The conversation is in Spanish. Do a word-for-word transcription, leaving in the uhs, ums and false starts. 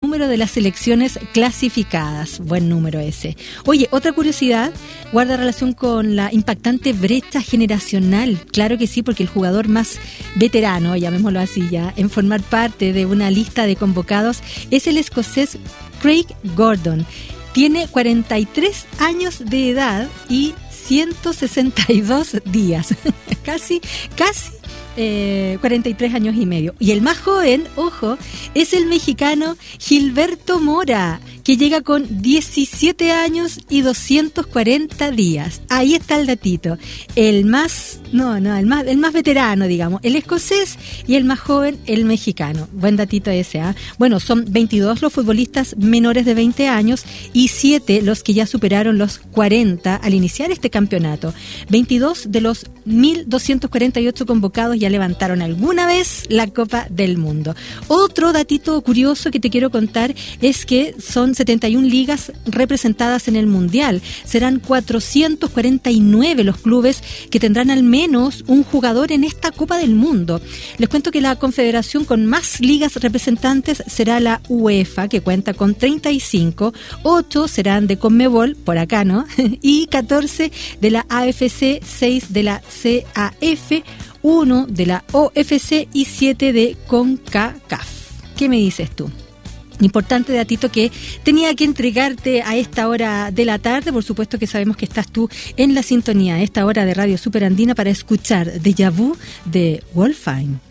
número de las selecciones clasificadas. Buen número ese. Oye, otra curiosidad guarda relación con la impactante brecha generacional. Claro que sí, porque el jugador más veterano, llamémoslo así ya, en formar parte de una lista de convocados es el escocés Craig Gordon. Tiene cuarenta y tres años de edad y ciento sesenta y dos días. casi, casi eh, cuarenta y tres años y medio. Y el más joven, ojo, es el mexicano Gilberto Mora, que llega con diecisiete años y doscientos cuarenta días. Ahí está el datito. El más, no, no, el más, el más veterano, digamos, el escocés, y el más joven, el mexicano. Buen datito ese, ¿ah? ¿eh? Bueno, son veintidós los futbolistas menores de veinte años y siete los que ya superaron los cuarenta al iniciar este campeonato. veintidós de los mil doscientos cuarenta y ocho convocados ya levantaron alguna vez la Copa del Mundo. Otro datito curioso que te quiero contar es que son setenta y una ligas representadas en el Mundial. Serán cuatrocientos cuarenta y nueve los clubes que tendrán al menos un jugador en esta Copa del Mundo. Les cuento que la confederación con más ligas representantes será la UEFA, que cuenta con treinta y cinco, ocho serán de Conmebol, por acá, ¿no? Y catorce de la A F C, seis de la C A F, uno de la O F C y siete de CONCACAF. ¿Qué me dices tú? Importante datito que tenía que entregarte a esta hora de la tarde. Por supuesto que sabemos que estás tú en la sintonía a esta hora de Radio Super Andina para escuchar Déjà Vu de Wolfine.